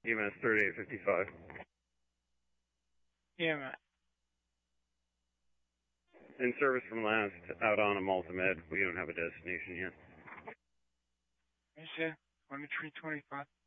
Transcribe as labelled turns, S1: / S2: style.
S1: EMS 3855.
S2: EMS.
S1: In service from last, out on a multi-med. We don't have a destination yet.
S2: You said 2325.